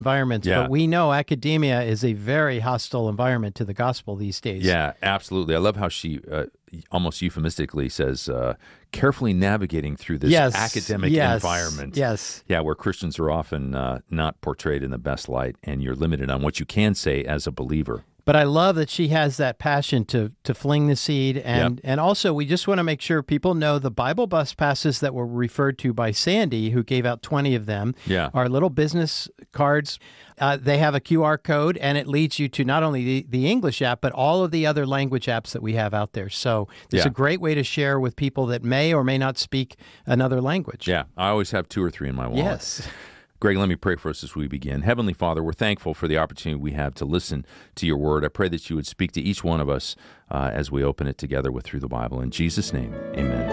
environments, Yeah. but we know academia is a very hostile environment to the gospel these days. Yeah, absolutely. I love how she almost euphemistically says, carefully navigating through this academic environment. Yes. Yeah, where Christians are often not portrayed in the best light, and you're limited on what you can say as a believer. But I love that she has that passion to fling the seed. And also, we just want to make sure people know the Bible Bus passes that were referred to by Sandy, who gave out 20 of them, are little business cards. They have a QR code, and it leads you to not only the English app, but all of the other language apps that we have out there. So it's a great way to share with people that may or may not speak another language. Yeah, I always have 2 or 3 in my wallet. Yes. Greg, let me pray for us as we begin. Heavenly Father, we're thankful for the opportunity we have to listen to your word. I pray that you would speak to each one of us as we open it together with Through the Bible. In Jesus' name, amen.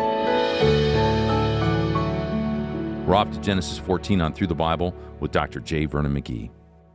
We're off to Genesis 14 on Through the Bible with Dr. J. Vernon McGee.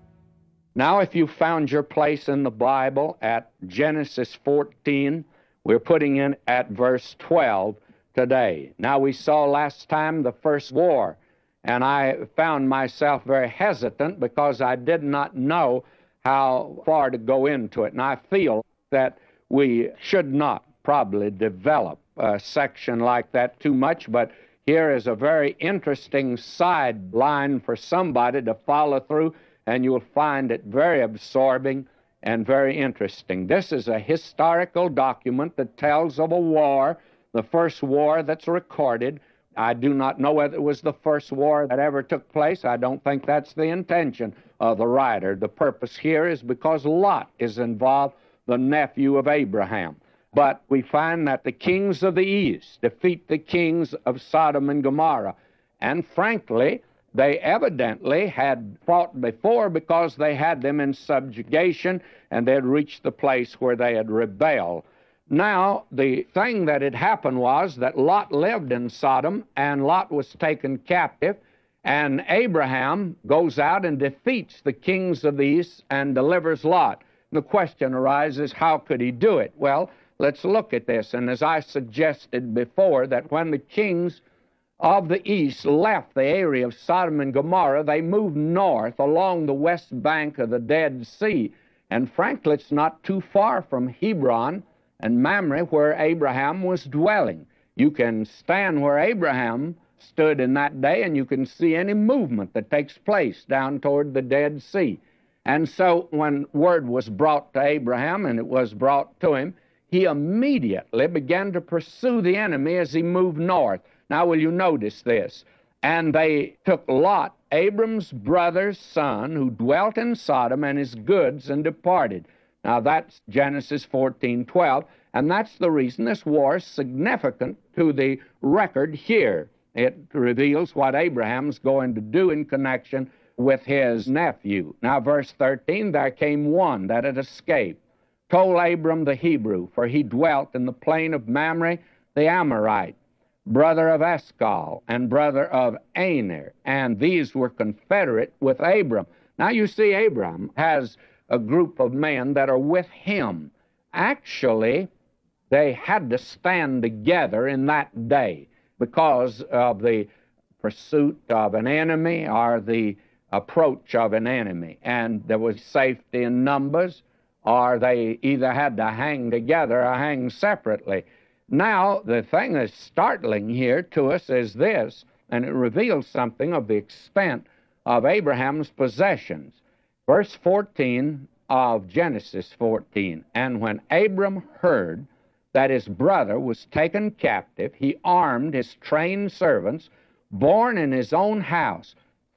Now, if you found your place in the Bible at Genesis 14, we're putting in at verse 12 today. Now, we saw last time the first war, and I found myself very hesitant because I did not know how far to go into it. And I feel that we should not probably develop a section like that too much, but here is a very interesting sideline for somebody to follow through, and you'll find it very absorbing and very interesting. This is a historical document that tells of a war, the first war that's recorded. I do not know whether it was the first war that ever took place. I don't think that's the intention of the writer. The purpose here is because Lot is involved, the nephew of Abraham. But we find that the kings of the east defeat the kings of Sodom and Gomorrah. And frankly, they evidently had fought before because they had them in subjugation and they had reached the place where they had rebelled. Now, the thing that had happened was that Lot lived in Sodom, and Lot was taken captive, and Abraham goes out and defeats the kings of the east and delivers Lot. The question arises, how could he do it? Well, let's look at this. And as I suggested before, that when the kings of the east left the area of Sodom and Gomorrah, they moved north along the west bank of the Dead Sea. And frankly, it's not too far from Hebron and Mamre, where Abraham was dwelling. You can stand where Abraham stood in that day, and you can see any movement that takes place down toward the Dead Sea. And so when word was brought to Abraham, and it was brought to him, he immediately began to pursue the enemy as he moved north. Now, will you notice this? And they took Lot, Abram's brother's son, who dwelt in Sodom, and his goods, and departed. Now, that's Genesis 14:12, and that's the reason this war is significant to the record here. It reveals what Abraham's going to do in connection with his nephew. Now, verse 13, there came one that had escaped, told Abram the Hebrew, for he dwelt in the plain of Mamre the Amorite, brother of Eshcol and brother of Aner, and these were confederate with Abram. Now, you see, Abram has a group of men that are with him. Actually, they had to stand together in that day because of the pursuit of an enemy or the approach of an enemy. And there was safety in numbers, or they either had to hang together or hang separately. Now, the thing that's startling here to us is this, and it reveals something of the extent of Abraham's possessions. Verse 14 of Genesis 14, and when Abram heard that his brother was taken captive, he armed his trained servants, born in his own house,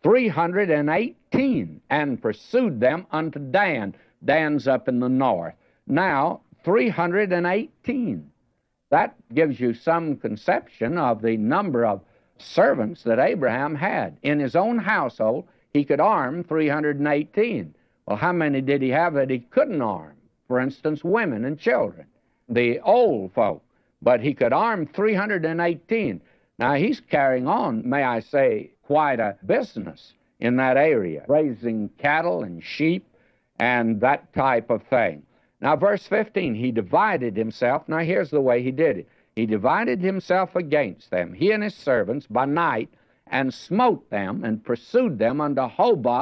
318, and pursued them unto Dan. Dan's up in the north. Now, 318. That gives you some conception of the number of servants that Abraham had. In his own household, he could arm 318. Well, how many did he have that he couldn't arm? For instance, women and children, the old folk. But he could arm 318. Now, he's carrying on, may I say, quite a business in that area, raising cattle and sheep and that type of thing. Now, verse 15, he divided himself. Now, here's the way he did it. He divided himself against them, he and his servants, by night, and smote them and pursued them unto Hobah,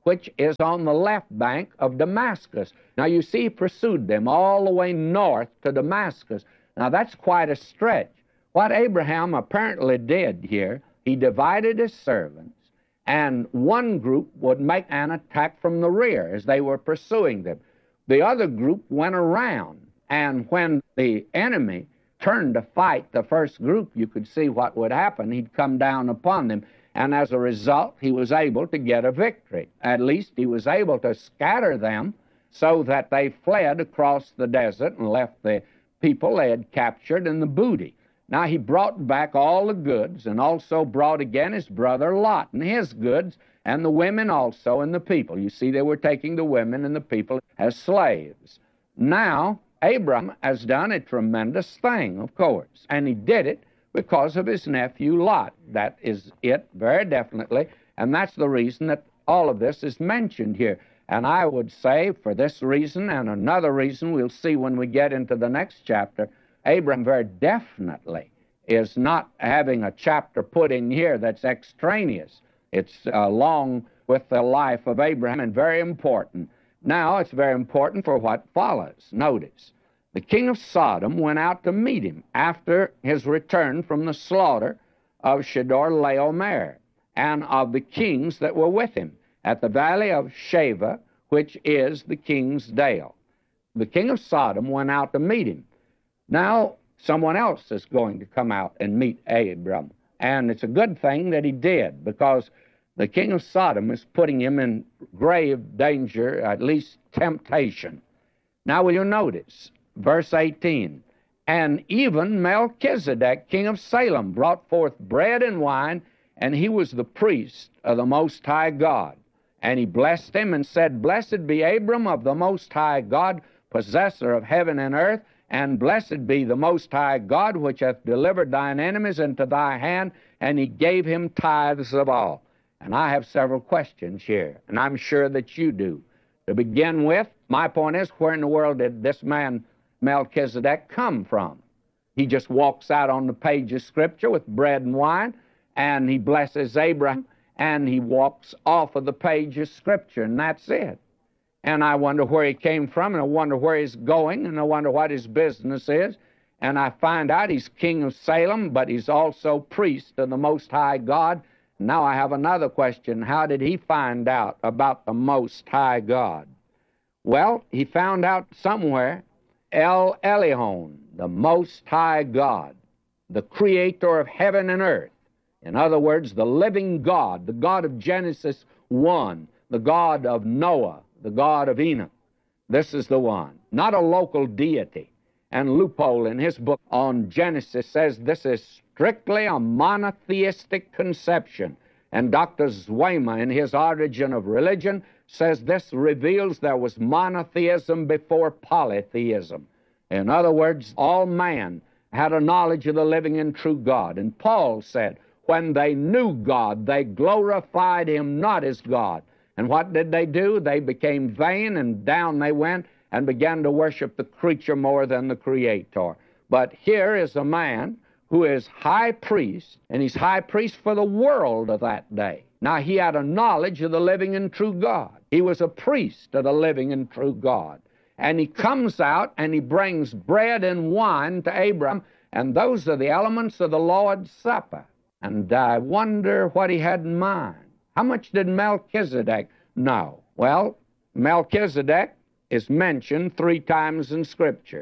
which is on the left bank of Damascus. Now you see, he pursued them all the way north to Damascus. Now that's quite a stretch. What Abraham apparently did here, he divided his servants, and one group would make an attack from the rear as they were pursuing them. The other group went around, and when the enemy turned to fight the first group, you could see what would happen. He'd come down upon them, and as a result, he was able to get a victory. At least he was able to scatter them so that they fled across the desert and left the people they had captured and the booty. Now he brought back all the goods, and also brought again his brother Lot and his goods, and the women also and the people. You see, they were taking the women and the people as slaves. Now, Abram has done a tremendous thing, of course, and he did it because of his nephew Lot. That is it, very definitely, and that's the reason that all of this is mentioned here. And I would say, for this reason and another reason we'll see when we get into the next chapter, Abraham very definitely is not having a chapter put in here that's extraneous. It's along with the life of Abraham and very important. Now, it's very important for what follows. Notice, the king of Sodom went out to meet him after his return from the slaughter of Chedorlaomer and of the kings that were with him at the valley of Shaveh, which is the king's dale. The king of Sodom went out to meet him. Now, someone else is going to come out and meet Abram. And it's a good thing that he did, because the king of Sodom is putting him in grave danger, at least temptation. Now, will you notice, verse 18, and even Melchizedek, king of Salem, brought forth bread and wine, and he was the priest of the Most High God. And he blessed him and said, Blessed be Abram of the Most High God, possessor of heaven and earth, and blessed be the Most High God, which hath delivered thine enemies into thy hand, and he gave him tithes of all. And I have several questions here, and I'm sure that you do. To begin with, my point is, where in the world did this man Melchizedek come from? He just walks out on the page of Scripture with bread and wine, and he blesses Abraham, and he walks off of the page of Scripture, and that's it. And I wonder where he came from, and I wonder where he's going, and I wonder what his business is. And I find out he's king of Salem, but he's also priest of the Most High God. Now I have another question. How did he find out about the Most High God? Well, he found out somewhere, El Elyon, the Most High God, the creator of heaven and earth. In other words, the living God, the God of Genesis 1, the God of Noah, the God of Enoch. This is the one, not a local deity. And Leupold, in his book on Genesis, says this is strictly a monotheistic conception. And Dr. Zweima, in his Origin of Religion, says this reveals there was monotheism before polytheism. In other words, all man had a knowledge of the living and true God. And Paul said, when they knew God, they glorified him not as God. And what did they do? They became vain, and down they went and began to worship the creature more than the Creator. But here is a man who is high priest, and he's high priest for the world of that day. Now, he had a knowledge of the living and true God. He was a priest of the living and true God. And he comes out and he brings bread and wine to Abraham, and those are the elements of the Lord's Supper. And I wonder what he had in mind. How much did Melchizedek know? Well, Melchizedek is mentioned 3 times in Scripture.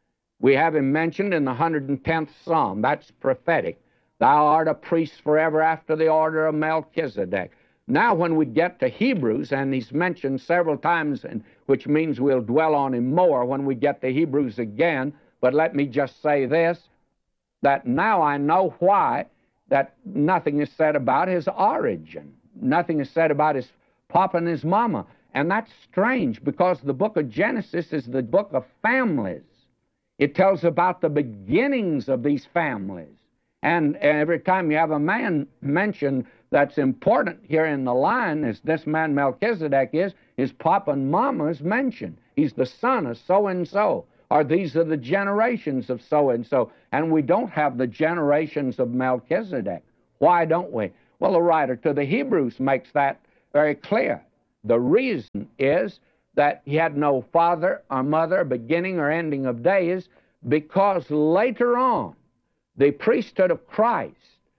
We have him mentioned in the 110th Psalm. That's prophetic. Thou art a priest forever after the order of Melchizedek. Now, when we get to Hebrews, and he's mentioned several times, which means we'll dwell on him more when we get to Hebrews again, but let me just say this, that now I know why that nothing is said about his origin. Nothing is said about his papa and his mama. And that's strange, because the book of Genesis is the book of families. It tells about the beginnings of these families. And every time you have a man mentioned that's important here in the line, as this man Melchizedek is, his papa and mama is mentioned. He's the son of so-and-so, or these are the generations of so-and-so. And we don't have the generations of Melchizedek. Why don't we? Well, the writer to the Hebrews makes that very clear. The reason is that he had no father or mother, beginning or ending of days, because later on, the priesthood of Christ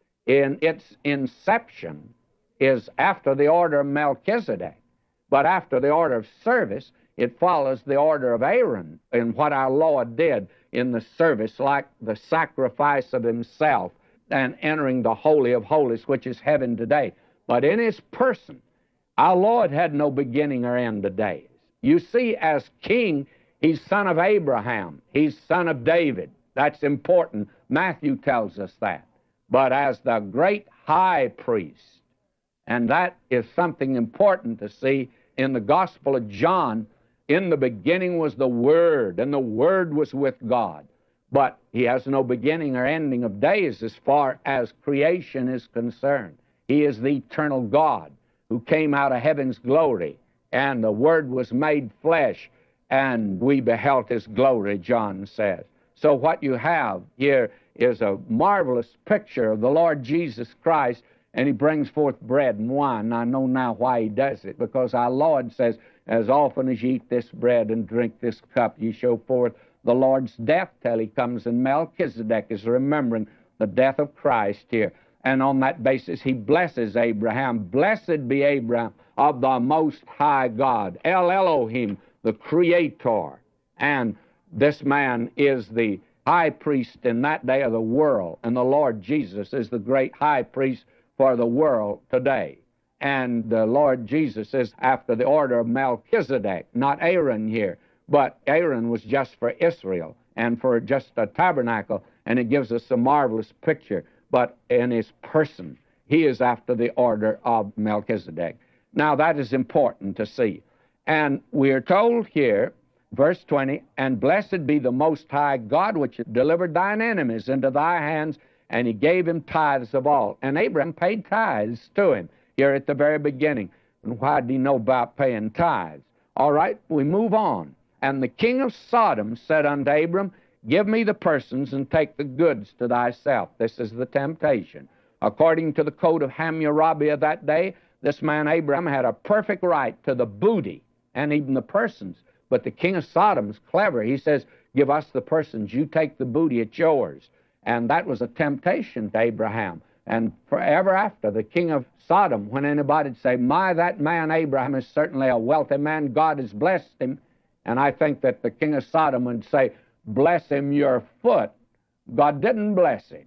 in its inception is after the order of Melchizedek. But after the order of service, it follows the order of Aaron in what our Lord did in the service, like the sacrifice of himself and entering the Holy of Holies, which is heaven today. But in his person, our Lord had no beginning or end of days. You see, as king, he's son of Abraham. He's son of David. That's important. Matthew tells us that. But as the great high priest, and that is something important to see in the Gospel of John, in the beginning was the Word, and the Word was with God. But he has no beginning or ending of days as far as creation is concerned. He is the eternal God who came out of heaven's glory, and the Word was made flesh, and we beheld his glory, John says. So what you have here is a marvelous picture of the Lord Jesus Christ, and he brings forth bread and wine. And I know now why he does it, because our Lord says, as often as ye eat this bread and drink this cup, ye show forth the Lord's death till he comes. And Melchizedek is remembering the death of Christ here. And on that basis, he blesses Abraham. Blessed be Abraham of the Most High God, El Elohim, the Creator. And this man is the high priest in that day of the world, and the Lord Jesus is the great high priest for the world today. And the Lord Jesus is after the order of Melchizedek, not Aaron here, but Aaron was just for Israel and for just a tabernacle, and it gives us a marvelous picture. But in his person, he is after the order of Melchizedek. Now, that is important to see. And we are told here, verse 20, and blessed be the Most High God, which delivered thine enemies into thy hands, and he gave him tithes of all. And Abraham paid tithes to him here at the very beginning. And why did he know about paying tithes? All right, we move on. And the king of Sodom said unto Abram, give me the persons and take the goods to thyself. This is the temptation. According to the code of Hammurabi of that day, this man Abraham had a perfect right to the booty and even the persons. But the king of Sodom's clever. He says, give us the persons, you take the booty, it's yours. And that was a temptation to Abraham. And forever after, the king of Sodom, when anybody'd say, my, that man Abraham is certainly a wealthy man, God has blessed him. And I think that the king of Sodom would say, bless him your foot. God didn't bless him.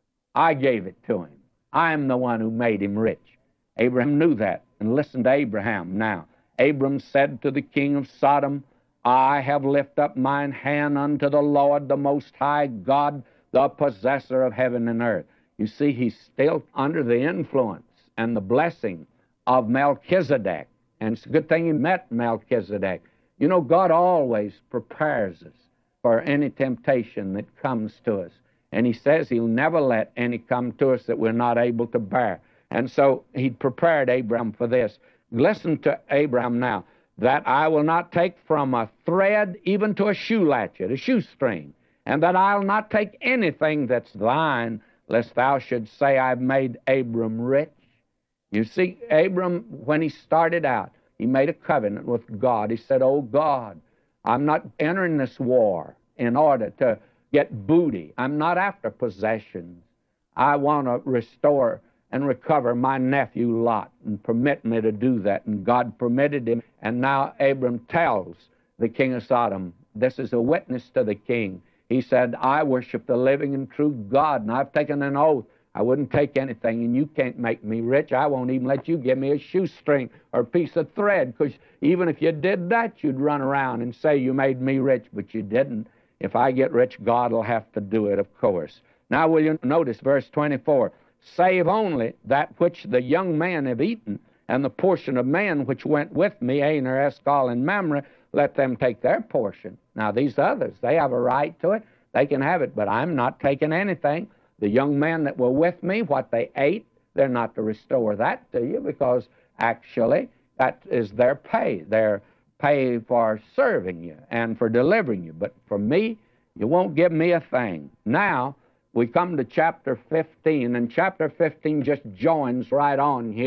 I gave it to him. I am the one who made him rich. Abraham knew that. And listen to Abraham now. Abram said to the king of Sodom, I have lifted up mine hand unto the Lord, the Most High God, the possessor of heaven and earth. You see, he's still under the influence and the blessing of Melchizedek. And it's a good thing he met Melchizedek. You know, God always prepares us for any temptation that comes to us. And he says he'll never let any come to us that we're not able to bear. And so he prepared Abraham for this. Listen to Abraham now. That I will not take from a thread even to a shoe latchet, a shoestring, and that I'll not take anything that's thine, lest thou should say, I've made Abram rich. You see, Abram, when he started out, he made a covenant with God. He said, oh God, I'm not entering this war in order to get booty. I'm not after possessions. I want to restore and recover my nephew Lot, and permit me to do that. And God permitted him. And now Abram tells the king of Sodom, this is a witness to the king. He said, I worship the living and true God, and I've taken an oath. I wouldn't take anything, and you can't make me rich. I won't even let you give me a shoestring or a piece of thread, because even if you did that, you'd run around and say you made me rich, but you didn't. If I get rich, God will have to do it, of course. Now will you notice verse 24, save only that which the young men have eaten, and the portion of man which went with me, Aner, Eshcol, and Mamre, let them take their portion. Now these others, they have a right to it. They can have it, but I'm not taking anything. The young men that were with me, what they ate, they're not to restore that to you, because actually that is their pay. Their pay for serving you and for delivering you. But for me, you won't give me a thing. Now, we come to chapter 15, and chapter 15 just joins right on here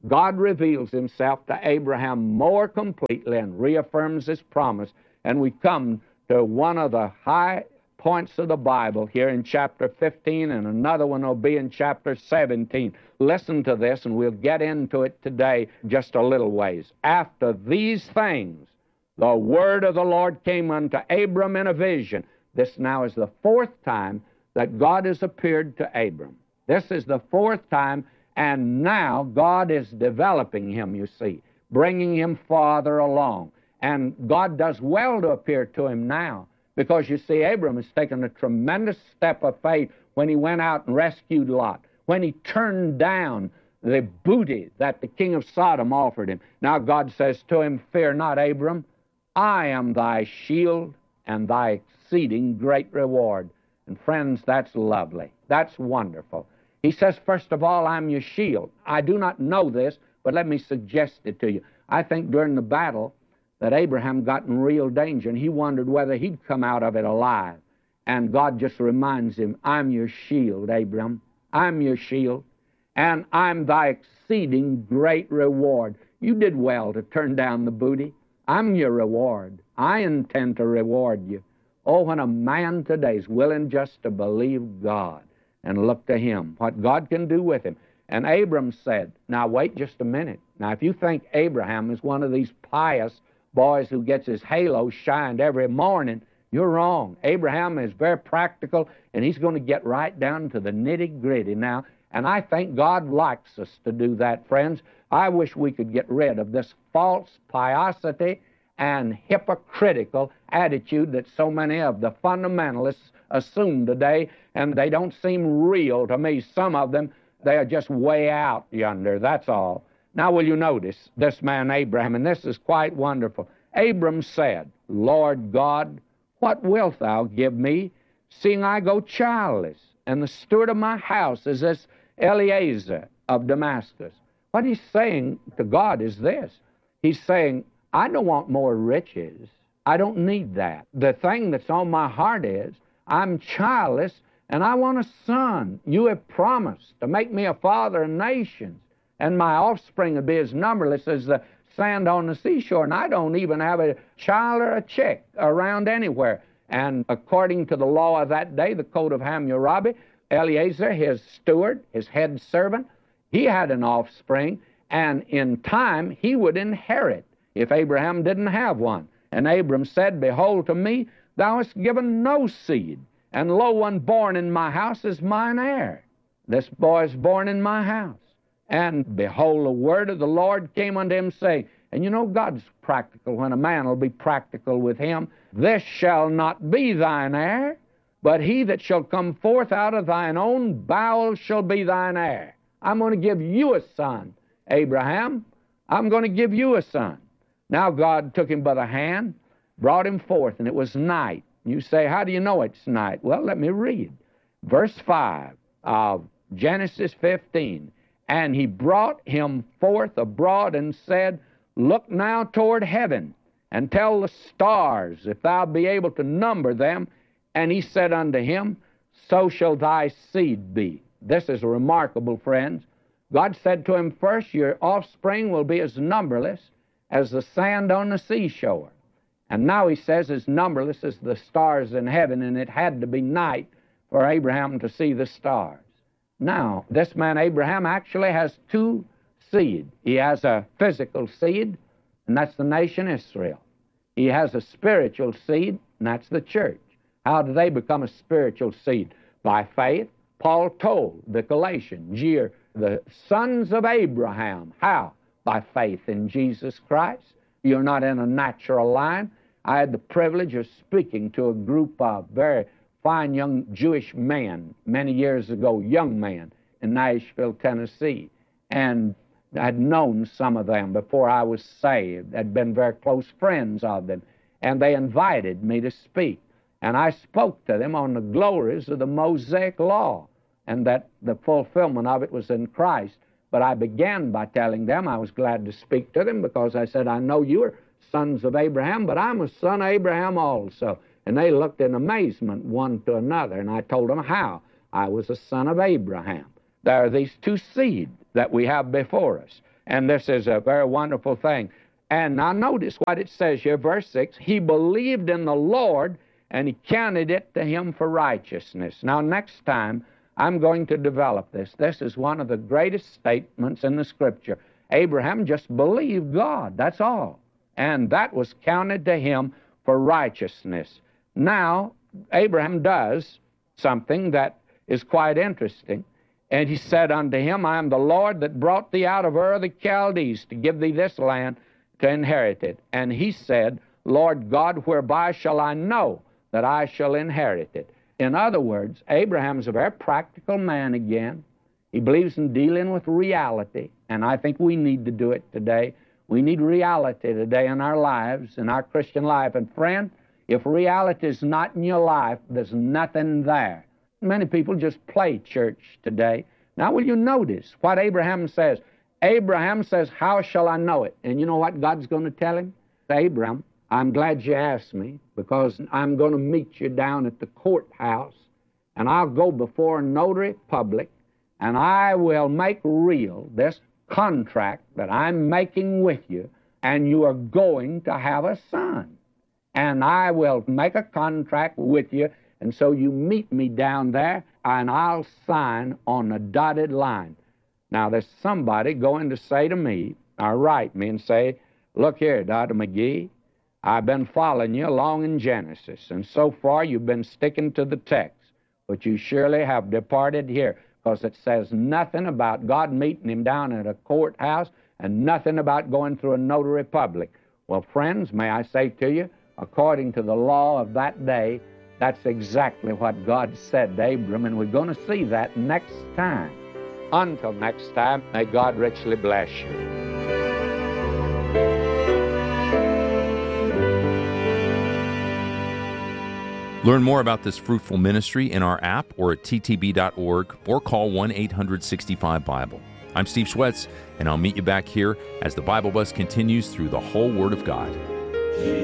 God reveals himself to Abraham more completely and reaffirms his promise. And we come to one of the high points of the Bible here in chapter 15, and another one will be in chapter 17. Listen to this, and we'll get into it today just a little ways. After these things, the word of the Lord came unto Abram in a vision. This now is the fourth time that God has appeared to Abram. This is the fourth time, and now God is developing him, you see, bringing him farther along. And God does well to appear to him now, because you see, Abram has taken a tremendous step of faith when he went out and rescued Lot, when he turned down the booty that the king of Sodom offered him. Now God says to him, "Fear not, Abram, I am thy shield and thy exceeding great reward." And friends, that's lovely. That's wonderful. He says, first of all, I'm your shield. I do not know this, but let me suggest it to you. I think during the battle that Abraham got in real danger, and he wondered whether he'd come out of it alive. And God just reminds him, I'm your shield, Abram. I'm your shield, and I'm thy exceeding great reward. You did well to turn down the booty. I'm your reward. I intend to reward you. Oh, when a man today is willing just to believe God and look to him, what God can do with him. And Abram said, now wait just a minute. Now if you think Abraham is one of these pious boys who gets his halo shined every morning, you're wrong. Abraham is very practical, and he's going to get right down to the nitty-gritty now. And I think God likes us to do that, friends. I wish we could get rid of this false piosity and hypocritical attitude that so many of the fundamentalists assume today, and they don't seem real to me. Some of them, they are just way out yonder, that's all. Now, will you notice this man Abraham, and this is quite wonderful. Abram said, Lord God, what wilt thou give me, seeing I go childless, and the steward of my house is this Eliezer of Damascus? What he's saying to God is this. He's saying, I don't want more riches. I don't need that. The thing that's on my heart is, I'm childless, and I want a son. You have promised to make me a father of nations, and my offspring will be as numberless as the sand on the seashore, and I don't even have a child or a chick around anywhere. And according to the law of that day, the code of Hammurabi, Eliezer, his steward, his head servant, he had an offspring, and in time he would inherit if Abraham didn't have one. And Abram said, Behold, to me thou hast given no seed, and lo, one born in my house is mine heir. This boy is born in my house. And behold, the word of the Lord came unto him, saying, and you know, God's practical when a man will be practical with him. This shall not be thine heir, but he that shall come forth out of thine own bowels shall be thine heir. I'm going to give you a son, Abraham. I'm going to give you a son. Now God took him by the hand, brought him forth, and it was night. You say, how do you know it's night? Well, let me read. Verse 5 of Genesis 15. And he brought him forth abroad and said, Look now toward heaven, and tell the stars, if thou be able to number them. And he said unto him, So shall thy seed be. This is remarkable, friends. God said to him first, Your offspring will be as numberless as the sand on the seashore. And now he says, as numberless as the stars in heaven, and it had to be night for Abraham to see the stars. Now, this man Abraham actually has two seed. He has a physical seed, and that's the nation Israel. He has a spiritual seed, and that's the church. How do they become a spiritual seed? By faith. Paul told the Galatians, You're the sons of Abraham. How? By faith in Jesus Christ. You're not in a natural line. I had the privilege of speaking to a group of very fine young Jewish men many years ago, young men in Nashville, Tennessee. And I'd known some of them before I was saved. I'd been very close friends of them. And they invited me to speak. And I spoke to them on the glories of the Mosaic Law, and that the fulfillment of it was in Christ. But I began by telling them I was glad to speak to them, because I said, I know you are sons of Abraham, but I'm a son of Abraham also. And they looked in amazement one to another, and I told them how I was a son of Abraham. There are these two seeds that we have before us. And this is a very wonderful thing. And now notice what it says here, verse 6. He believed in the Lord, and he counted it to him for righteousness. Now, next time, I'm going to develop this. This is one of the greatest statements in the Scripture. Abraham just believed God, that's all. And that was counted to him for righteousness. Now, Abraham does something that is quite interesting. And he said unto him, I am the Lord that brought thee out of Ur of the Chaldees to give thee this land to inherit it. And he said, Lord God, whereby shall I know that I shall inherit it? In other words, Abraham's a very practical man again. He believes in dealing with reality, and I think we need to do it today. We need reality today in our lives, in our Christian life. And friend, if reality is not in your life, there's nothing there. Many people just play church today. Now, will you notice what Abraham says? Abraham says, how shall I know it? And you know what God's going to tell him? Abraham, I'm glad you asked me, because I'm going to meet you down at the courthouse, and I'll go before a notary public, and I will make real this contract that I'm making with you, and you are going to have a son. And I will make a contract with you, and so you meet me down there, and I'll sign on a dotted line. Now, there's somebody going to say to me, or write me and say, look here, Dr. McGee, I've been following you along in Genesis, and so far you've been sticking to the text, but you surely have departed here, because it says nothing about God meeting him down at a courthouse and nothing about going through a notary public. Well, friends, may I say to you, according to the law of that day, that's exactly what God said to Abram, and we're going to see that next time. Until next time, may God richly bless you. Learn more about this fruitful ministry in our app or at ttb.org or call 1-800-65-BIBLE. I'm Steve Schwetz, and I'll meet you back here as the Bible Bus continues through the whole Word of God.